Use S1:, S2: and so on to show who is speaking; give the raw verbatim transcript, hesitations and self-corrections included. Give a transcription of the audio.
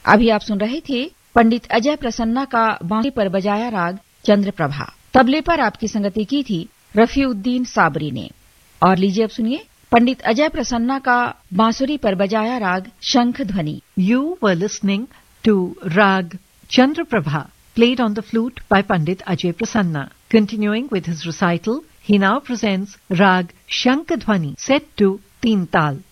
S1: अभी आप सुन रहे थे पंडित अजय प्रसन्ना का बांसुरी पर बजाया राग चंद्रप्रभा। तबले पर आपकी संगति की थी रफीउद्दीन साबरी ने। और लीजिए अब सुनिए पंडित अजय प्रसन्ना का बांसुरी पर बजाया राग शंख ध्वनि।
S2: You were listening to Rag Chandraprabha, played on the flute by Pandit Ajay Prasanna. Continuing with his recital, he now presents Rag Shankh Dhwani, set to Teen Tal.